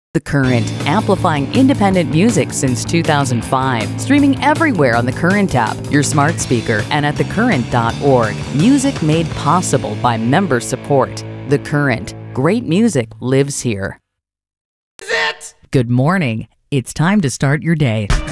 The Current, amplifying independent music since 2005. Streaming everywhere on the Current app, your smart speaker, and at thecurrent.org. Music made possible by member support. The Current. Great music lives here. Is it? Good morning. It's time to start your day.